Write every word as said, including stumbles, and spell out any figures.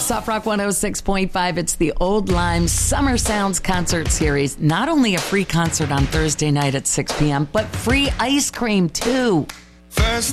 Soft Rock one oh six point five. It's the Old Lime Summer Sounds Concert Series. Not only a free concert on Thursday night at six p.m., but free ice cream, too. First